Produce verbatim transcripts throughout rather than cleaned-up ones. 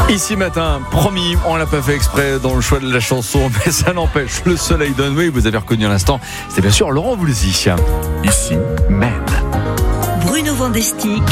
Ici matin, promis, on l'a pas fait exprès dans le choix de la chanson, mais ça n'empêche, le soleil donne, oui, vous avez reconnu à l'instant, c'est bien sûr Laurent Voulzy. Ici, Maine. Bruno Vandestick.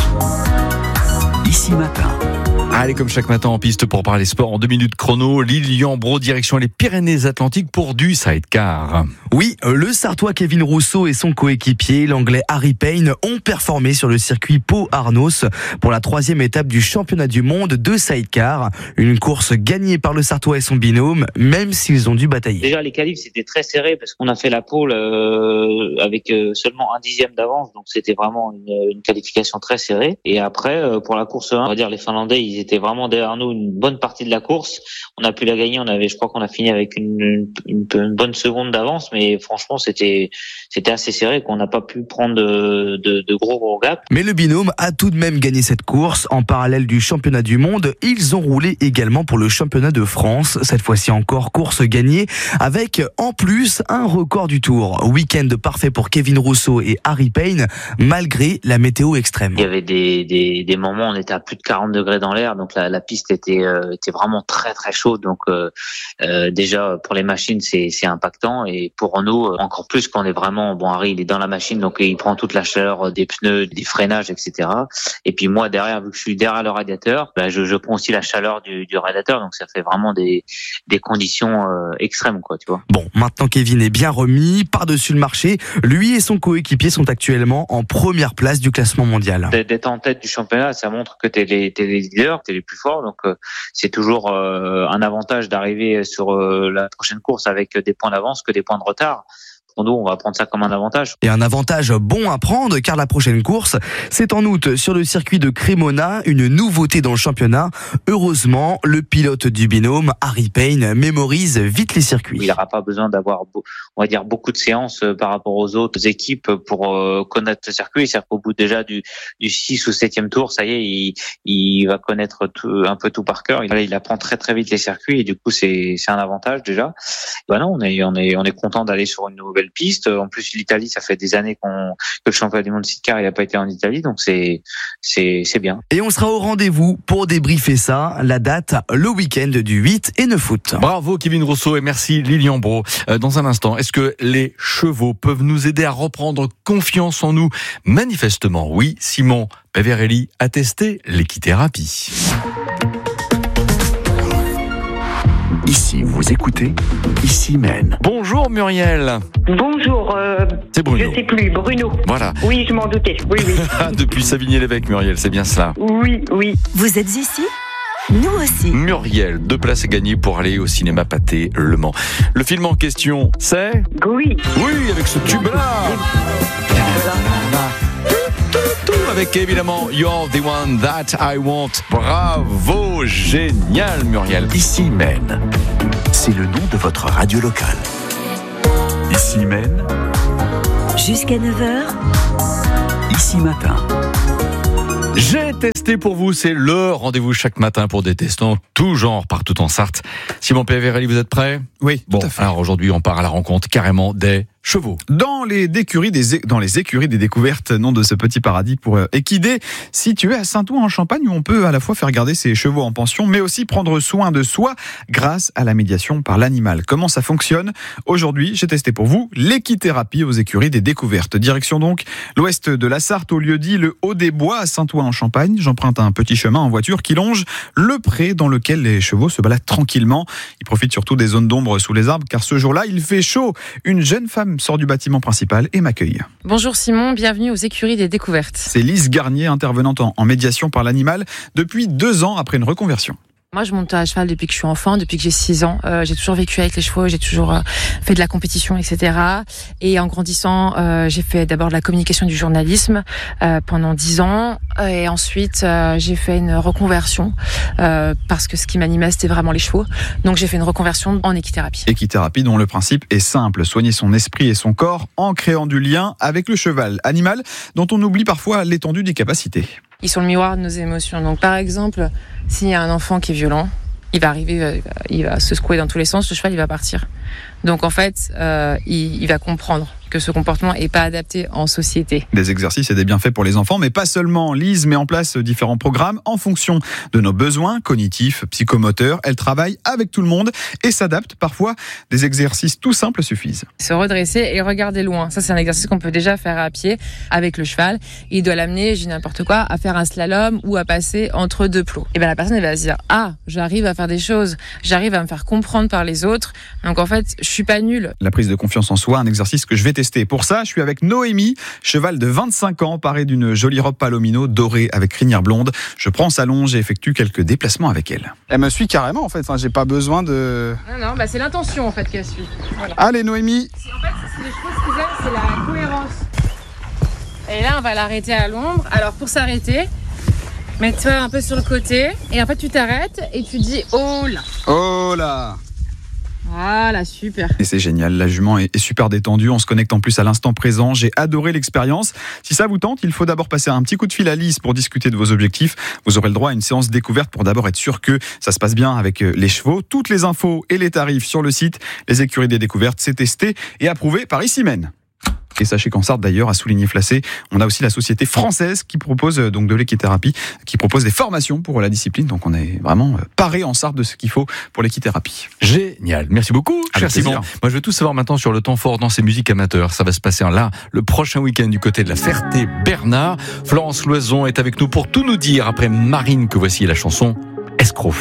Ici matin. Allez, comme chaque matin en piste pour parler sport en deux minutes chrono, Lilian Bro, direction les Pyrénées-Atlantiques pour du sidecar. Oui, le Sartois Kevin Rousseau et son coéquipier, l'Anglais Harry Payne, ont performé sur le circuit Pau-Arnos pour la troisième étape du championnat du monde de sidecar. Une course gagnée par le Sartois et son binôme, même s'ils ont dû batailler. Déjà, les qualifs, c'était très serré parce qu'on a fait la pole euh, avec euh, seulement un dixième d'avance, donc c'était vraiment une, une qualification très serrée. Et après, euh, pour la course un, on va dire les Finlandais, ils étaient vraiment derrière nous une bonne partie de la course. On a pu la gagner, on avait, je crois qu'on a fini avec une, une, une bonne seconde d'avance, mais franchement, c'était c'était assez serré, qu'on n'a pas pu prendre de, de, de gros gros gaps. Mais le binôme a tout de même gagné cette course. En parallèle du championnat du monde, ils ont roulé également pour le championnat de France. Cette fois-ci encore, course gagnée avec en plus un record du Tour. Week-end parfait pour Kevin Rousseau et Harry Payne, malgré la météo extrême. Il y avait des, des, des moments où on était à plus de quarante degrés dans l'air, donc la, la piste était, euh, était vraiment très très chaude. Donc euh, euh, déjà pour les machines c'est, c'est impactant, et pour nous encore plus quand on est vraiment, bon, Harry il est dans la machine, donc il prend toute la chaleur des pneus, des freinages, et cetera. Et puis moi derrière, vu que je suis derrière le radiateur, ben, je, je prends aussi la chaleur du, du radiateur, donc ça fait vraiment des, des conditions euh, extrêmes, quoi, tu vois. Bon, maintenant Kevin est bien remis par-dessus le marché. Lui et son coéquipier sont actuellement en première place du classement mondial. D'être en tête du championnat, ça montre que t'es les, t'es les leaders, t'es les plus forts, donc euh, c'est toujours euh, un avantage d'arriver sur euh, la prochaine course avec des points d'avance que des points de retard. Pour nous, on va prendre ça comme un avantage. Et un avantage bon à prendre, car la prochaine course, c'est en août sur le circuit de Cremona, une nouveauté dans le championnat. Heureusement, le pilote du binôme, Harry Payne, mémorise vite les circuits. Il n'aura pas besoin d'avoir, on va dire, beaucoup de séances par rapport aux autres équipes pour euh, connaître le circuit. C'est-à-dire qu'au bout déjà du, du six ou septième tour, ça y est, il, il va connaître tout, un peu tout par cœur. Il, il apprend très très vite les circuits, et du coup, c'est, c'est un avantage déjà. Ben non, on est, on est, on est content d'aller sur une nouvelle piste. En plus, l'Italie, ça fait des années qu'on, que le championnat du monde sidecar, il n'a pas été en Italie, donc c'est, c'est, c'est bien. Et on sera au rendez-vous pour débriefer ça. La date, le week-end du huit et neuf août. Bravo Kevin Rousseau et merci Lilian Bro. Euh, dans un instant, est-ce que les chevaux peuvent nous aider à reprendre confiance en nous? Manifestement, oui. Simon Peverelli a testé l'équithérapie. Ici, vous écoutez, ici Maine. Bonjour Muriel. Bonjour, euh, C'est Bruno. je sais plus, Bruno. Voilà. Oui, je m'en doutais, oui, oui. Depuis Savigny-l'Évêque, Muriel, c'est bien cela. Oui, oui. Vous êtes ici ? Nous aussi. Muriel, deux places à gagner pour aller au cinéma Pathé Le Mans. Le film en question, c'est... Oui. Oui, avec ce tube-là. Avec évidemment You're the One That I Want. Bravo, génial Muriel. Ici Maine. C'est le nom de votre radio locale. Ici Maine. Jusqu'à neuf heures. Ici matin. J'ai testé pour vous, c'est le rendez-vous chaque matin pour des tests en tout genre partout en Sarthe. Simon Peverelli, vous êtes prêt ? Oui, Bon, tout à fait. alors aujourd'hui on part à la rencontre carrément des chevaux. Dans les, écuries des, é- dans les écuries des découvertes, nom de ce petit paradis pour euh, équider, situé à Saint-Ouen en Champagne, où on peut à la fois faire garder ses chevaux en pension, mais aussi prendre soin de soi grâce à la médiation par l'animal. Comment ça fonctionne ? Aujourd'hui, j'ai testé pour vous l'équithérapie aux écuries des découvertes. Direction donc l'ouest de la Sarthe, au lieu-dit le Haut des Bois à Saint-Ouen en Champagne. J'emprunte un petit chemin en voiture qui longe le pré dans lequel les chevaux se baladent tranquillement. Ils profitent surtout des zones d'ombre sous les arbres, car ce jour-là, il fait chaud. Une jeune femme sort du bâtiment principal et m'accueille. Bonjour Simon, bienvenue aux écuries des découvertes. C'est Lise Garnier, intervenante en, en médiation par l'animal depuis deux ans après une reconversion. Moi, je monte à cheval depuis que je suis enfant, depuis que j'ai six ans. Euh, j'ai toujours vécu avec les chevaux, j'ai toujours euh, fait de la compétition, et cetera. Et en grandissant, euh, j'ai fait d'abord de la communication du journalisme euh, pendant dix ans. Et ensuite, euh, j'ai fait une reconversion euh, parce que ce qui m'animait, c'était vraiment les chevaux. Donc, j'ai fait une reconversion en équithérapie. Équithérapie dont le principe est simple, soigner son esprit et son corps en créant du lien avec le cheval, animal dont on oublie parfois l'étendue des capacités. Ils sont le miroir de nos émotions. Donc, par exemple, s'il y a un enfant qui est violent, il va arriver, il va se secouer dans tous les sens, le cheval, il va partir. Donc, en fait, euh, il, il va comprendre que ce comportement est pas adapté en société. Des exercices et des bienfaits pour les enfants, mais pas seulement. Lise met en place différents programmes en fonction de nos besoins cognitifs, psychomoteurs. Elle travaille avec tout le monde et s'adapte. Parfois, des exercices tout simples suffisent. Se redresser et regarder loin. Ça, c'est un exercice qu'on peut déjà faire à pied avec le cheval. Il doit l'amener, je dis n'importe quoi, à faire un slalom ou à passer entre deux plots. Et bien la personne elle va se dire ah, j'arrive à faire des choses, j'arrive à me faire comprendre par les autres. Donc en fait, je suis pas nulle. La prise de confiance en soi, un exercice que je vais tester. Pour ça, je suis avec Noémie, cheval de vingt-cinq ans, parée d'une jolie robe palomino dorée avec crinière blonde. Je prends sa longe et effectue quelques déplacements avec elle. Elle me suit carrément en fait, enfin, j'ai pas besoin de... Non, non, bah c'est l'intention en fait qu'elle suit. Voilà. Allez Noémie. En fait, c'est les choses qu'ils aiment, c'est la cohérence. Et là, on va l'arrêter à l'ombre. Alors pour s'arrêter, mets-toi un peu sur le côté et en fait tu t'arrêtes et tu dis oh là. Oh là. Voilà, super. Et c'est génial, la jument est super détendue, on se connecte en plus à l'instant présent, j'ai adoré l'expérience. Si ça vous tente, il faut d'abord passer un petit coup de fil à Lise pour discuter de vos objectifs. Vous aurez le droit à une séance découverte pour d'abord être sûr que ça se passe bien avec les chevaux. Toutes les infos et les tarifs sur le site. Les écuries des découvertes, c'est testé et approuvé par Issimène. Et sachez qu'en Sarthe d'ailleurs, a souligné Flacé, on a aussi la société française qui propose donc de l'équithérapie, qui propose des formations pour la discipline. Donc on est vraiment paré en Sarthe de ce qu'il faut pour l'équithérapie. Génial, merci beaucoup, cher Simon. Moi je veux tout savoir maintenant sur le temps fort dans ces musiques amateurs. Ça va se passer là le prochain week-end du côté de la Ferté-Bernard. Florence Loison est avec nous pour tout nous dire après Marine, que voici la chanson Escroc.